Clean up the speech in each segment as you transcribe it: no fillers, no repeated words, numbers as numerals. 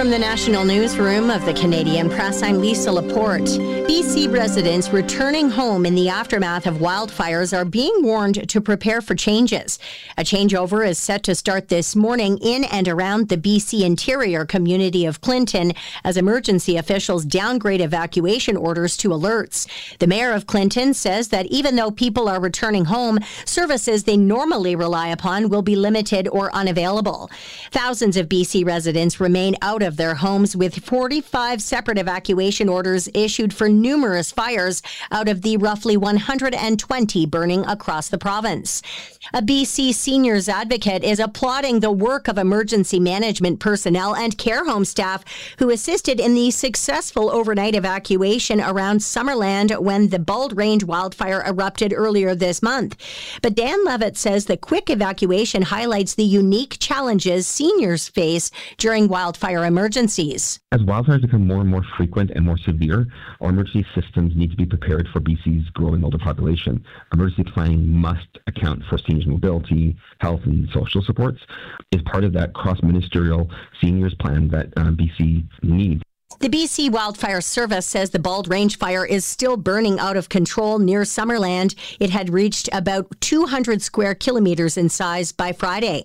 From the National Newsroom of the Canadian Press, I'm Lisa Laporte. BC residents returning home in the aftermath of wildfires are being warned to prepare for changes. A changeover is set to start this morning in and around the BC interior community of Clinton as emergency officials downgrade evacuation orders to alerts. The mayor of Clinton says that even though people are returning home, services they normally rely upon will be limited or unavailable. Thousands of BC residents remain out of their homes with 45 separate evacuation orders issued for numerous fires out of the roughly 120 burning across the province. A BC seniors advocate is applauding the work of emergency management personnel and care home staff who assisted in the successful overnight evacuation around Summerland when the Bald Range wildfire erupted earlier this month. But Dan Levitt says the quick evacuation highlights the unique challenges seniors face during wildfire emergencies. As wildfires become more and more frequent and more severe, our emergency systems need to be prepared for BC's growing older population. Emergency planning must account for seniors' mobility, health, and social supports. Is part of that cross-ministerial seniors plan that BC needs. The BC Wildfire Service says the Bald Range fire is still burning out of control near Summerland. It had reached about 200 square kilometers in size by Friday.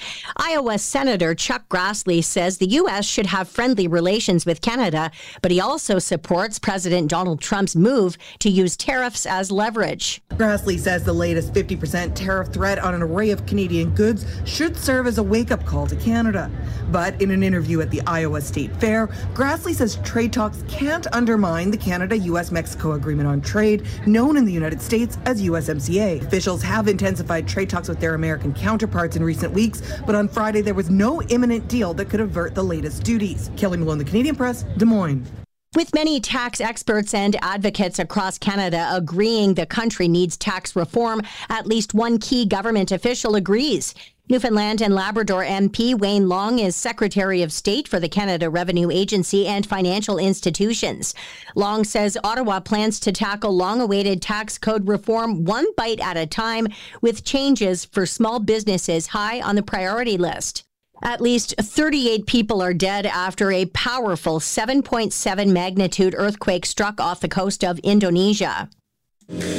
Iowa Senator Chuck Grassley says the U.S. should have friendly relations with Canada, but he also supports President Donald Trump's move to use tariffs as leverage. Grassley says the latest 50% tariff threat on an array of Canadian goods should serve as a wake-up call to Canada. But in an interview at the Iowa State Fair, Grassley says trade talks can't undermine the Canada-U.S.-Mexico Agreement on Trade, known in the United States as USMCA. Officials have intensified trade talks with their American counterparts in recent weeks, but on Friday there was no imminent deal that could avert the latest duties. Kelly Malone, The Canadian Press, Des Moines. With many tax experts and advocates across Canada agreeing the country needs tax reform, at least one key government official agrees. Newfoundland and Labrador MP Wayne Long is Secretary of State for the Canada Revenue Agency and financial institutions. Long says Ottawa plans to tackle long-awaited tax code reform one bite at a time, with changes for small businesses high on the priority list. At least 38 people are dead after a powerful 7.7 magnitude earthquake struck off the coast of Indonesia.